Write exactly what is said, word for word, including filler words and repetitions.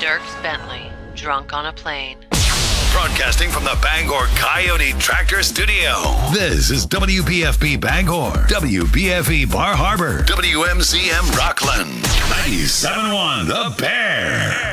Dierks Bentley, drunk on a plane. Broadcasting from the Bangor Coyote Tractor Studio. This is W B F B Bangor, W B F E Bar Harbor, W M C M Rockland, ninety-seven point one The Bear.